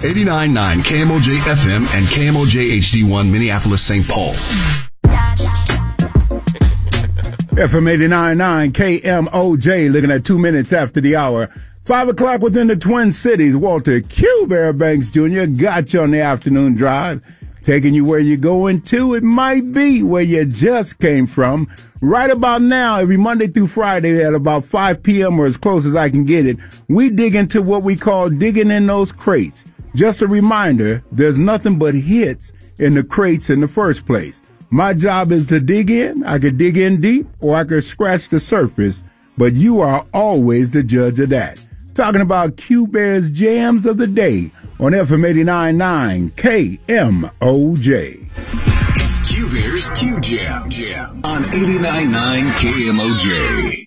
89.9 KMOJ FM and KMOJ HD1 Minneapolis, St. Paul. FM 89.9 KMOJ, looking at 2 minutes after the hour. 5 o'clock within the Twin Cities. Walter Q. Fairbanks Jr. got you on the afternoon drive, taking you where you're going to. It might be where you just came from. Right about now, every Monday through Friday at about 5 p.m. or as close as I can get it, we dig into what we call digging in those crates. Just a reminder, there's nothing but hits in the crates in the first place. My job is to dig in. I could dig in deep or I could scratch the surface, but you are always the judge of that. Talking about Q Bear's Jams of the Day on FM 89.9 KMOJ. It's Q Bear's Q Jam on 89.9 KMOJ.